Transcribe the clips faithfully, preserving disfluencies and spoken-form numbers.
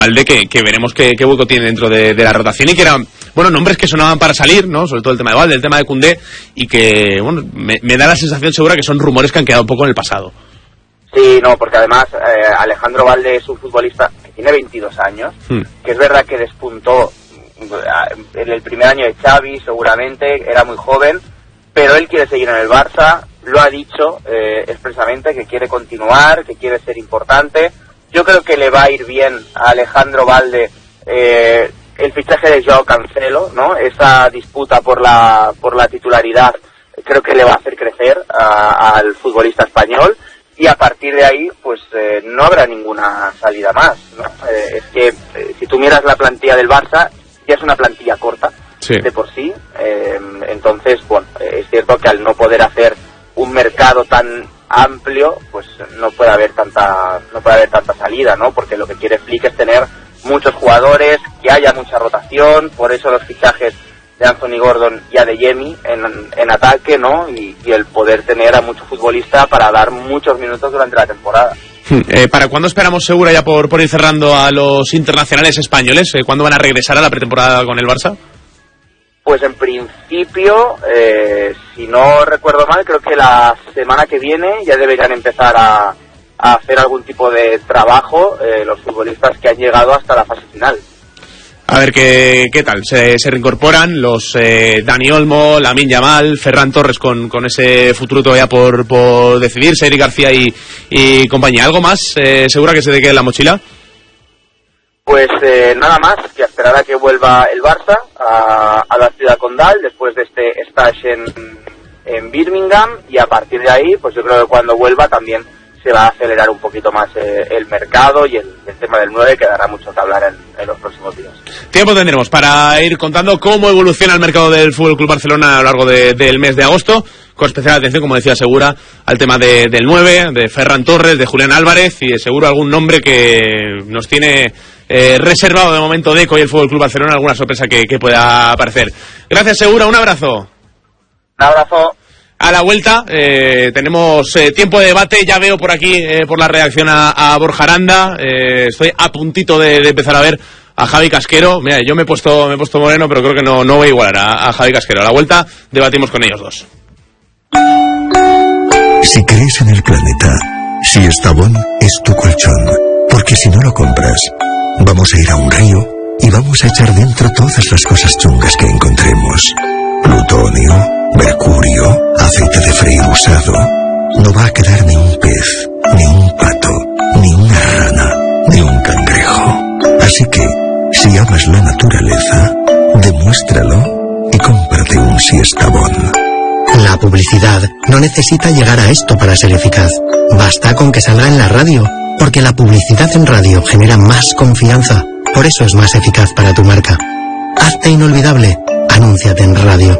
Valde, que, que veremos qué, qué hueco tiene dentro de, de la rotación, y que eran, bueno, nombres que sonaban para salir, ¿no? Sobre todo el tema de Valde, el tema de Koundé, y que, bueno, me, me da la sensación segura que son rumores que han quedado un poco en el pasado. Sí, no, porque además eh, Alejandro Valde es un futbolista que tiene veintidós años, hmm. que es verdad que despuntó en el primer año de Xavi, seguramente, era muy joven, pero él quiere seguir en el Barça, lo ha dicho eh, expresamente, que quiere continuar, que quiere ser importante. Yo creo que le va a ir bien a Alejandro Valde eh, el fichaje de Joao Cancelo, ¿no? Esa disputa por la por la titularidad creo que le va a hacer crecer a, al futbolista español, y a partir de ahí pues eh, no habrá ninguna salida más, ¿no? Eh, es que eh, si tú miras la plantilla del Barça, ya es una plantilla corta, sí, de por sí, eh, entonces, bueno, es cierto que al no poder hacer un mercado tan amplio, pues no puede haber tanta no puede haber tanta salida, ¿no? Porque lo que quiere Flick es tener muchos jugadores, que haya mucha rotación, por eso los fichajes de Anthony Gordon y Adeyemi en, en ataque, ¿no? Y, y el poder tener a muchos futbolistas para dar muchos minutos durante la temporada. Eh, ¿Para cuándo esperamos, Segura, ya por, por ir cerrando, a los internacionales españoles? Eh, ¿Cuándo van a regresar a la pretemporada con el Barça? Pues en principio, eh, si no recuerdo mal, creo que la semana que viene ya deberían empezar a, a hacer algún tipo de trabajo eh, los futbolistas que han llegado hasta la fase final. A ver qué, qué tal, se, se reincorporan los eh, Dani Olmo, Lamine Yamal, Ferran Torres con, con ese futuro todavía por, por decidirse, Eric García y, y compañía. ¿Algo más, eh, Segura, que se te quede en la mochila? Pues eh, nada más, que esperar a que vuelva el Barça a, a la ciudad condal después de este stage en, en Birmingham, y a partir de ahí, pues yo creo que cuando vuelva también se va a acelerar un poquito más eh, el mercado, y el, el tema del nueve, que dará mucho que hablar en, en los próximos días. Tiempo tendremos para ir contando cómo evoluciona el mercado del F C Barcelona a lo largo de, del mes de agosto, con especial atención, como decía Segura, al tema de, del nueve, de Ferran Torres, de Julián Álvarez, y de seguro algún nombre que nos tiene eh, reservado de momento Deco y el F C Barcelona, alguna sorpresa que, que pueda aparecer. Gracias, Segura, un abrazo. Un abrazo. A la vuelta eh, tenemos eh, tiempo de debate. Ya veo por aquí, eh, por la reacción a, a Borja Aranda, eh, estoy a puntito de, de empezar a ver a Javi Casquero. Mira, yo me he puesto me he puesto moreno, pero creo que no, no voy a igualar a, a Javi Casquero. A la vuelta debatimos con ellos dos. Si crees en el planeta, Siestabón es tu colchón, porque si no lo compras, vamos a ir a un río y vamos a echar dentro todas las cosas chungas que encontremos. Plutonio, mercurio, aceite de freír usado. No va a quedar ni un pez, ni un pato, ni una rana, ni un cangrejo. Así que, si amas la naturaleza, demuéstralo y cómprate un Siestabón. La publicidad no necesita llegar a esto para ser eficaz. Basta con que salga en la radio, porque la publicidad en radio genera más confianza. Por eso es más eficaz para tu marca. Hazte inolvidable. Anúnciate en radio.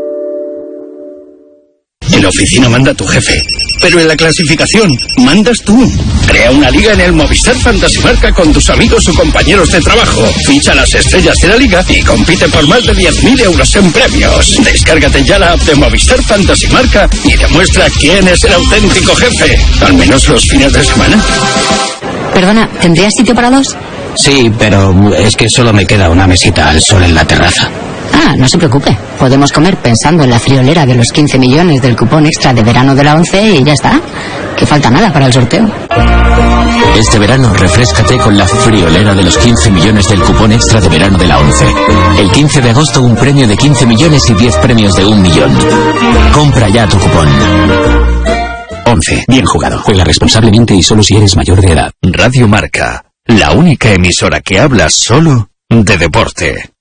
En la oficina manda tu jefe, pero en la clasificación mandas tú. Crea una liga en el Movistar Fantasy Marca con tus amigos o compañeros de trabajo. Ficha las estrellas de la liga y compite por más de diez mil euros en premios. Descárgate ya la app de Movistar Fantasy Marca y demuestra quién es el auténtico jefe, al menos los fines de semana. Perdona, ¿tendrías sitio para dos? Sí, pero es que solo me queda una mesita al sol en la terraza. Ah, no se preocupe. Podemos comer pensando en la friolera de los quince millones del cupón extra de verano de la once y ya está. Que falta nada para el sorteo. Este verano refréscate con la friolera de los quince millones del cupón extra de verano de la once. El quince de agosto un premio de quince millones y diez premios de un millón. Compra ya tu cupón. once. Bien jugado. Juega responsablemente y solo si eres mayor de edad. Radio Marca, la única emisora que habla solo de deporte.